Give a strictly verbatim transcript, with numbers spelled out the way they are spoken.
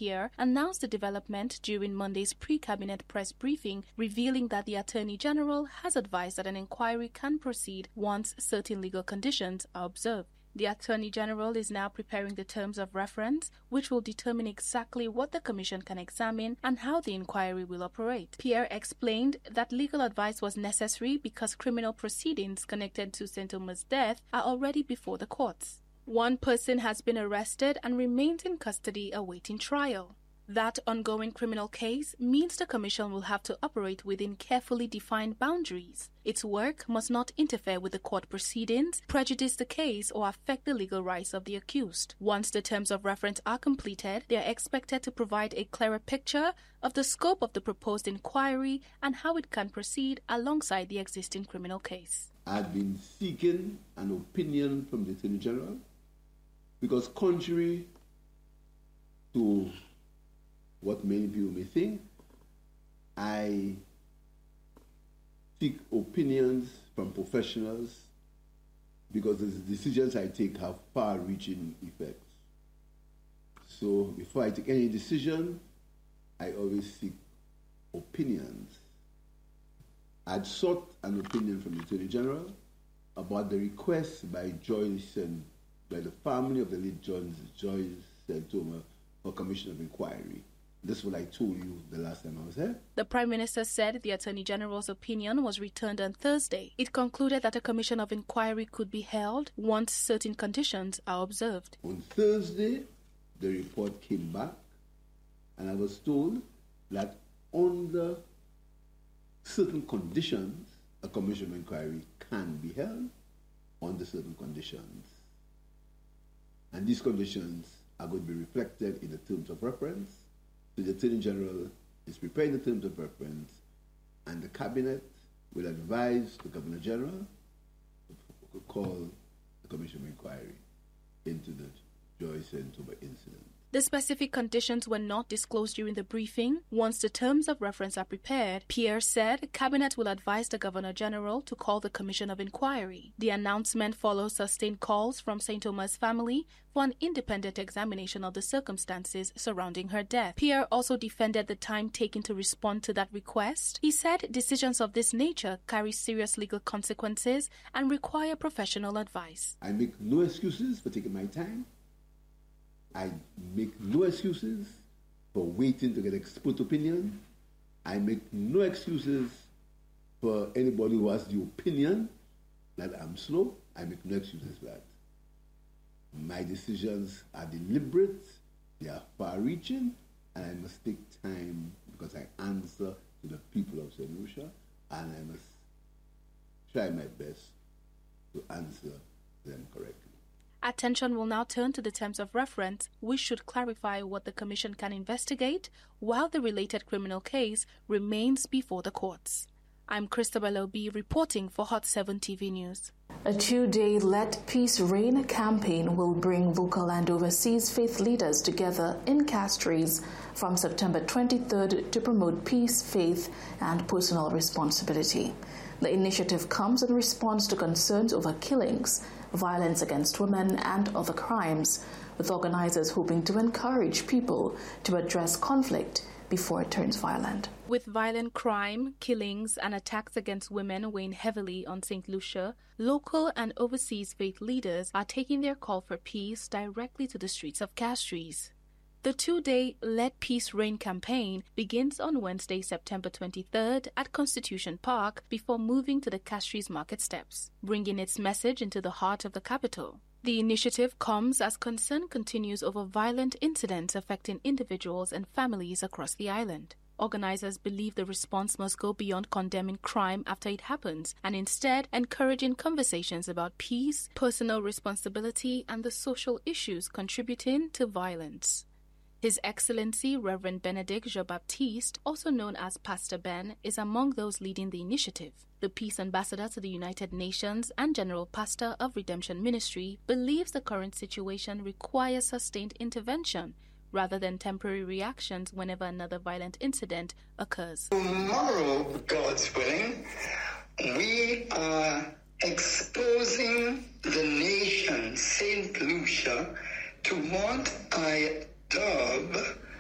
Pierre announced the development during Monday's pre-cabinet press briefing, revealing that the Attorney General has advised that an inquiry can proceed once certain legal conditions are observed. The Attorney General is now preparing the terms of reference, which will determine exactly what the Commission can examine and how the inquiry will operate. Pierre explained that legal advice was necessary because criminal proceedings connected to Saint Omer's death are already before the courts. One person has been arrested and remains in custody awaiting trial. That ongoing criminal case means the Commission will have to operate within carefully defined boundaries. Its work must not interfere with the court proceedings, prejudice the case, or affect the legal rights of the accused. Once the terms of reference are completed, they are expected to provide a clearer picture of the scope of the proposed inquiry and how it can proceed alongside the existing criminal case. I've been seeking an opinion from the Attorney General because, contrary to what many people may think, I seek opinions from professionals because the decisions I take have far-reaching effects. So before I take any decision, I always seek opinions. I'd sought an opinion from the Attorney General about the request by Joyce and by the family of the late John Joyce Saint Omer for Commission of Inquiry. This is what I told you the last time I was here. The Prime Minister said the Attorney General's opinion was returned on Thursday. It concluded that a commission of inquiry could be held once certain conditions are observed. On Thursday, the report came back, and I was told that under certain conditions, a commission of inquiry can be held under certain conditions. And these conditions are going to be reflected in the terms of reference. So the Attorney General is preparing the terms of reference, and the Cabinet will advise the Governor General to call the Commission of Inquiry into the Joyce Saint Omer incident. The specific conditions were not disclosed during the briefing. Once the terms of reference are prepared, Pierre said Cabinet will advise the Governor General to call the Commission of Inquiry. The announcement follows sustained calls from Saint Omer's family for an independent examination of the circumstances surrounding her death. Pierre also defended the time taken to respond to that request. He said decisions of this nature carry serious legal consequences and require professional advice. I make no excuses for taking my time. I make no excuses for waiting to get expert opinion. I make no excuses for anybody who has the opinion that I'm slow. I make no excuses for that. My decisions are deliberate, they are far-reaching, and I must take time because I answer to the people of Saint Lucia, and I must try my best to answer them correctly. Attention will now turn to the terms of reference, which should clarify what the Commission can investigate while the related criminal case remains before the courts. I'm Christabel Obi reporting for Hot seven T V News. A two-day Let Peace Reign campaign will bring local and overseas faith leaders together in Castries from September twenty-third to promote peace, faith, and personal responsibility. The initiative comes in response to concerns over killings, violence against women, and other crimes, with organizers hoping to encourage people to address conflict before it turns violent. With violent crime, killings, and attacks against women weighing heavily on Saint Lucia, local and overseas faith leaders are taking their call for peace directly to the streets of Castries. The two-day Let Peace Reign campaign begins on Wednesday, September twenty-third at Constitution Park before moving to the Castries Market Steps, bringing its message into the heart of the capital. The initiative comes as concern continues over violent incidents affecting individuals and families across the island. Organizers believe the response must go beyond condemning crime after it happens and instead encouraging conversations about peace, personal responsibility, and the social issues contributing to violence. His Excellency Reverend Benedict Jean-Baptiste, also known as Pastor Ben, is among those leading the initiative. The Peace Ambassador to the United Nations and General Pastor of Redemption Ministry believes the current situation requires sustained intervention rather than temporary reactions whenever another violent incident occurs. Tomorrow, God's willing, we are exposing the nation, Saint Lucia, to what I dub